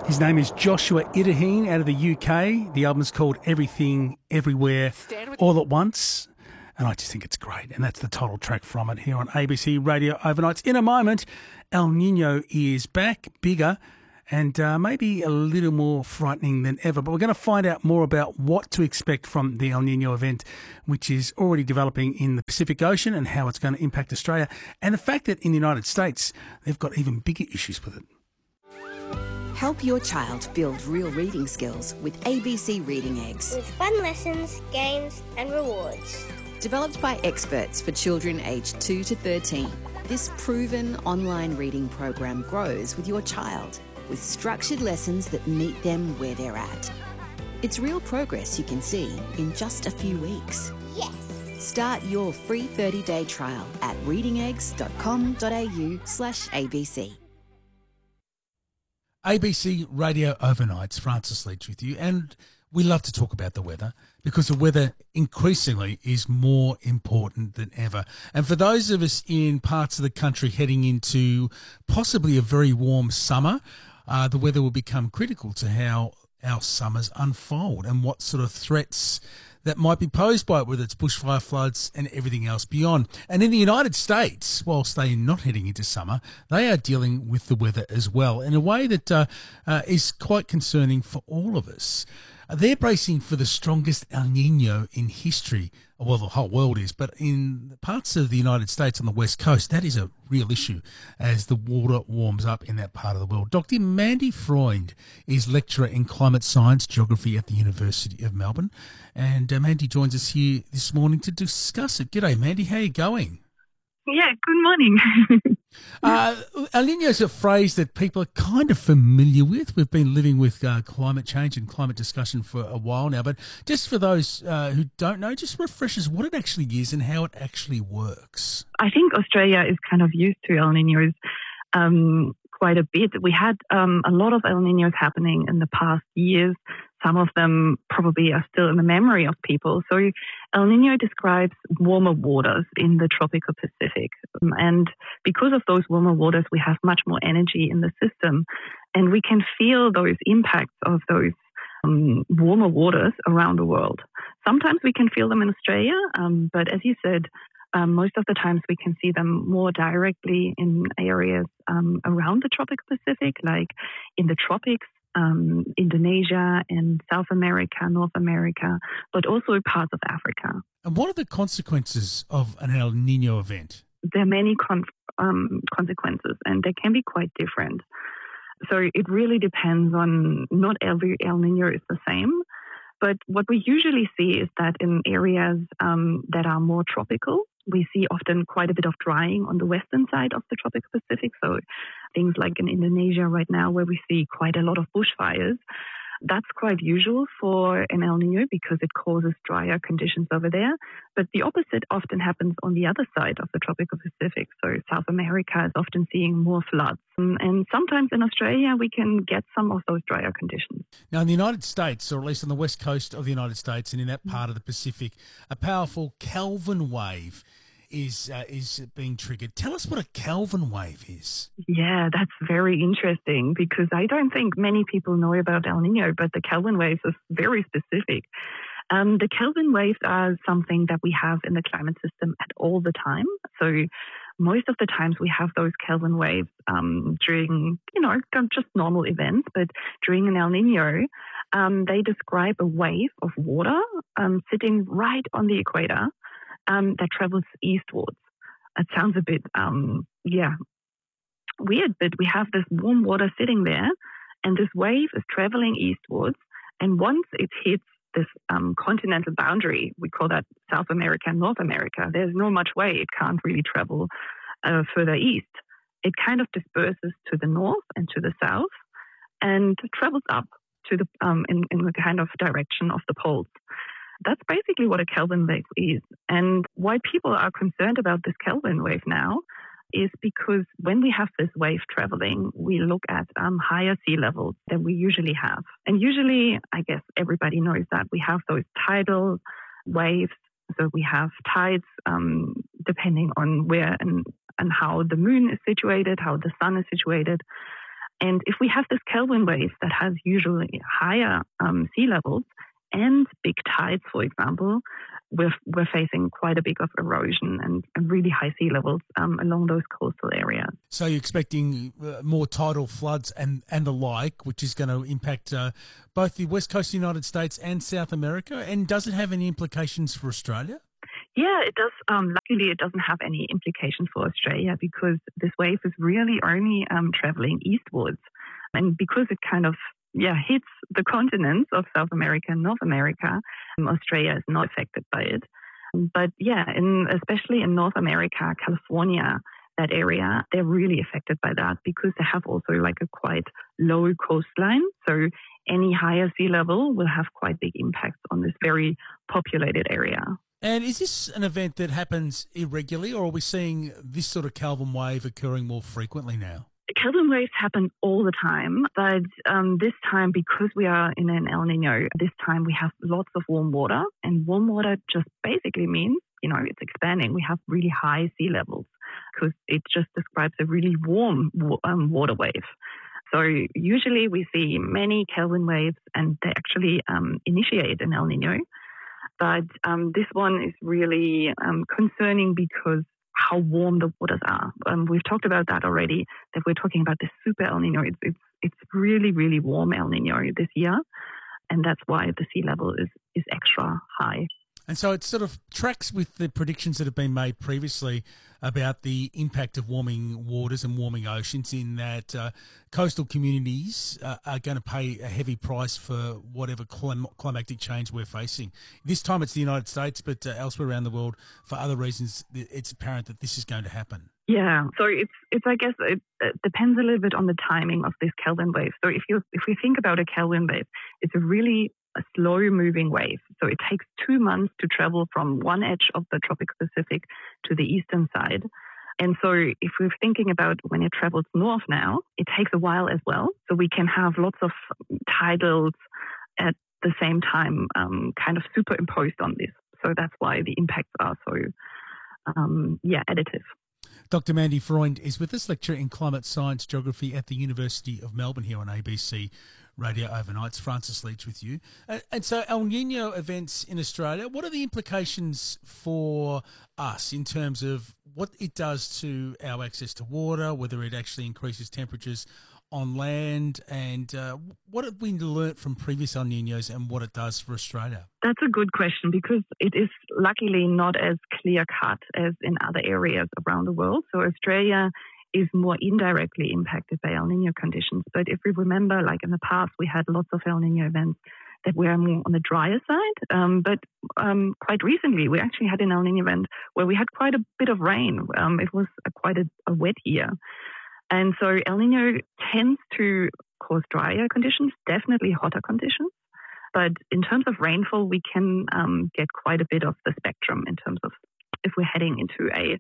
His name is Joshua Ibrahim out of the UK. The album is called Everything, Everywhere, All at Once. And I just think it's great. And that's the title track from it here on ABC Radio Overnights. In a moment, El Nino is back, bigger, and maybe a little more frightening than ever. But we're going to find out more about what to expect from the El Nino event, which is already developing in the Pacific Ocean, and how it's going to impact Australia. And the fact that in the United States, they've got even bigger issues with it. Help your child build real reading skills with ABC Reading Eggs. With fun lessons, games and rewards. Developed by experts for children aged 2 to 13, this proven online reading program grows with your child with structured lessons that meet them where they're at. It's real progress you can see in just a few weeks. Yes! Start your free 30-day trial at readingeggs.com.au/ABC. ABC Radio Overnights, Francis Leach with you, and we love to talk about the weather because the weather increasingly is more important than ever. And for those of us in parts of the country heading into possibly a very warm summer, the weather will become critical to how our summers unfold and what sort of threats that might be posed by it, whether it's bushfire, floods and everything else beyond. And in the United States, whilst they're not heading into summer, they are dealing with the weather as well in a way that is quite concerning for all of us. They're bracing for the strongest El Nino in history. Well, the whole world is, but in parts of the United States on the West Coast, that is a real issue as the water warms up in that part of the world. Dr. Mandy Freund is lecturer in climate science geography at the University of Melbourne. And Mandy joins us here this morning to discuss it. G'day, Mandy. How are you going? Yeah, good morning. El Nino is a phrase that people are kind of familiar with. We've been living with climate change and climate discussion for a while now. But just for those who don't know, just refresh us what it actually is and how it actually works. I think Australia is kind of used to El Ninos quite a bit. We had a lot of El Ninos happening in the past years. Some of them probably are still in the memory of people. So El Nino describes warmer waters in the tropical Pacific. And because of those warmer waters, we have much more energy in the system. And we can feel those impacts of those warmer waters around the world. Sometimes we can feel them in Australia, but as you said, most of the times we can see them more directly in areas around the tropical Pacific, like in the tropics, Indonesia and South America, North America, but also parts of Africa. And what are the consequences of an El Nino event? There are many consequences, and they can be quite different. So it really depends on, not every El Nino is the same, but what we usually see is that in areas that are more tropical, we see often quite a bit of drying on the western side of the tropical Pacific. So things like in Indonesia right now, where we see quite a lot of bushfires, that's quite usual for an El Nino because it causes drier conditions over there. But the opposite often happens on the other side of the tropical Pacific. So South America is often seeing more floods. And sometimes in Australia, we can get some of those drier conditions. Now, in the United States, or at least on the west coast of the United States and in that part of the Pacific, a powerful Kelvin wave is being triggered. Tell us what a Kelvin wave is. Yeah, that's very interesting because I don't think many people know about El Nino, but the Kelvin waves is very specific. The Kelvin waves are something that we have in the climate system at all the time. So most of the times we have those Kelvin waves during, just normal events, but during an El Nino, they describe a wave of water sitting right on the equator that travels eastwards. It sounds a bit, weird, but we have this warm water sitting there, and this wave is traveling eastwards, and once it hits this continental boundary, we call that South America and North America, there's no much way it can't really travel further east. It kind of disperses to the north and to the south and travels up to the in the kind of direction of the poles. That's basically what a Kelvin wave is. And why people are concerned about this Kelvin wave now is because when we have this wave traveling, we look at higher sea levels than we usually have. And usually, I guess everybody knows that we have those tidal waves. So we have tides depending on where and how the moon is situated, how the sun is situated. And if we have this Kelvin wave that has usually higher sea levels and big tides, for example, we're facing quite a bit of erosion and really high sea levels along those coastal areas. So you're expecting more tidal floods and the like, which is going to impact both the west coast of the United States and South America. And does it have any implications for Australia? Yeah, it does. Luckily, it doesn't have any implications for Australia because this wave is really only traveling eastwards. And because it kind of hits the continents of South America and North America, Australia is not affected by it. But especially in North America, California, that area, they're really affected by that because they have also like a quite low coastline. So any higher sea level will have quite big impacts on this very populated area. And is this an event that happens irregularly, or are we seeing this sort of Kelvin wave occurring more frequently now? Kelvin waves happen all the time, but this time, because we are in an El Nino, this time we have lots of warm water, and warm water just basically means, it's expanding. We have really high sea levels because it just describes a really warm water wave. So usually we see many Kelvin waves, and they actually initiate an El Nino. But this one is really concerning because how warm the waters are. We've talked about that already, that we're talking about this super El Nino. It's really, really warm El Nino this year, and that's why the sea level is extra high. And so it sort of tracks with the predictions that have been made previously about the impact of warming waters and warming oceans, in that coastal communities are going to pay a heavy price for whatever climatic change we're facing. This time it's the United States, but elsewhere around the world, for other reasons, it's apparent that this is going to happen. Yeah, so it's I guess it depends a little bit on the timing of this Kelvin wave. So if we think about a Kelvin wave, it's a slow-moving wave. So it takes 2 months to travel from one edge of the tropical Pacific to the eastern side. And so if we're thinking about when it travels north now, it takes a while as well. So we can have lots of tidals at the same time kind of superimposed on this. So that's why the impacts are so, additive. Dr. Mandy Freund is with us, lecturer in climate science geography at the University of Melbourne here on ABC Radio Overnights. Francis Leach with you. And so El Nino events in Australia, what are the implications for us in terms of what it does to our access to water, whether it actually increases temperatures on land, and what have we learnt from previous El Ninos and what it does for Australia? That's a good question because it is luckily not as clear-cut as in other areas around the world. So Australia is more indirectly impacted by El Nino conditions. But if we remember, like in the past, we had lots of El Nino events that were more on the drier side. But quite recently, we actually had an El Nino event where we had quite a bit of rain. It was quite a wet year. And so El Nino tends to cause drier conditions, definitely hotter conditions. But in terms of rainfall, we can get quite a bit of the spectrum in terms of if we're heading into a,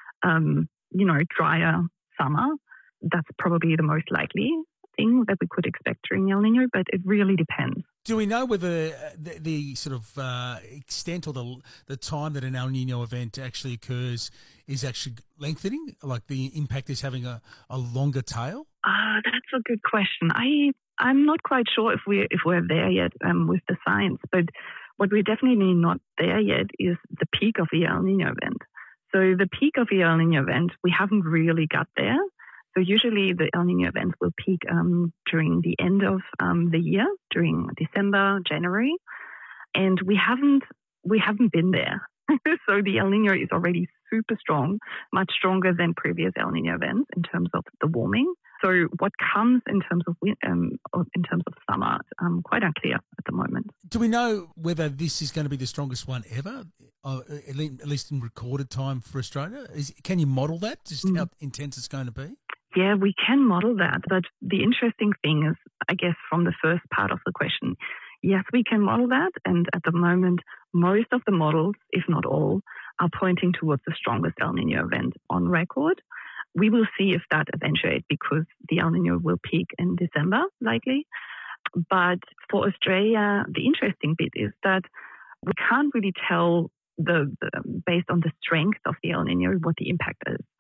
drier summer. That's probably the most likely thing that we could expect during El Nino, but it really depends. Do we know whether the sort of extent or the time that an El Nino event actually occurs is actually lengthening, like the impact is having a longer tail? That's a good question. I'm not quite sure if we're there yet with the science, but what we're definitely not there yet is the peak of the El Nino event. So the peak of the El Nino event, we haven't really got there. So usually the El Nino events will peak during the end of the year, during December, January, and we haven't been there. So the El Nino is already super strong, much stronger than previous El Nino events in terms of the warming. So what comes in terms of summer, quite unclear at the moment. Do we know whether this is going to be the strongest one ever, at least in recorded time for Australia? Can you model that, just how intense it's going to be? Yeah, we can model that. But the interesting thing is, I guess, from the first part of the question, yes, we can model that. And at the moment, most of the models, if not all, are pointing towards the strongest El Nino event on record. We will see if that eventuates because the El Nino will peak in December, likely. But for Australia, the interesting bit is that we can't really tell based on the strength of the El Nino what the impact is.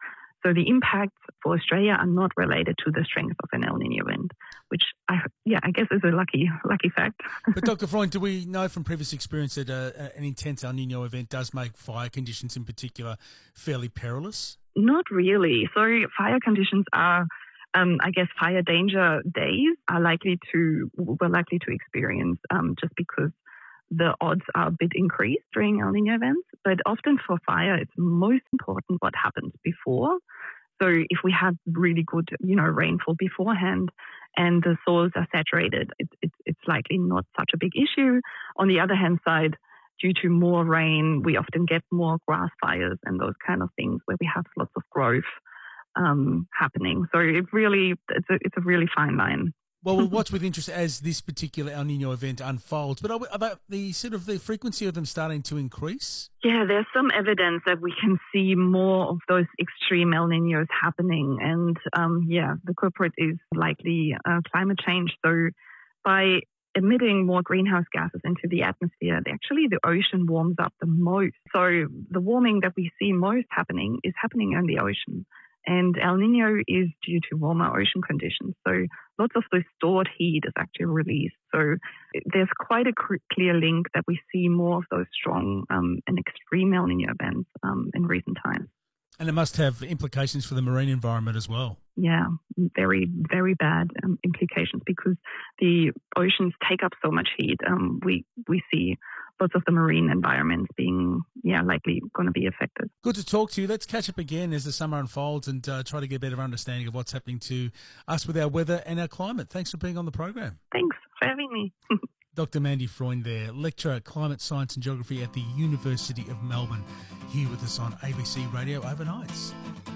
So the impacts for Australia are not related to the strength of an El Nino event, which I guess is a lucky fact. But Dr. Freund, do we know from previous experience that an intense El Nino event does make fire conditions in particular fairly perilous? Not really. So fire conditions are, fire danger days we're likely to experience just because the odds are a bit increased during El Nino events. But often for fire, it's most important what happens before. So if we have really good, rainfall beforehand and the soils are saturated, it's likely not such a big issue. On the other hand side, due to more rain, we often get more grass fires and those kind of things where we have lots of growth happening. So it's a really fine line. Well, we'll watch with interest as this particular El Nino event unfolds. But are the frequency of them starting to increase? Yeah, there's some evidence that we can see more of those extreme El Ninos happening. And the culprit is likely climate change. So by emitting more greenhouse gases into the atmosphere, the ocean warms up the most. So the warming that we see most happening is happening in the ocean. And El Nino is due to warmer ocean conditions. So lots of the stored heat is actually released. So there's quite a clear link that we see more of those strong and extreme El Nino events in recent times. And it must have implications for the marine environment as well. Yeah, very, very bad implications because the oceans take up so much heat. We see lots of the marine environments being, likely going to be affected. Good to talk to you. Let's catch up again as the summer unfolds and try to get a better understanding of what's happening to us with our weather and our climate. Thanks for being on the program. Thanks for having me. Dr. Mandy Freund there, lecturer climate science and geography at the University of Melbourne, here with us on ABC Radio Overnights.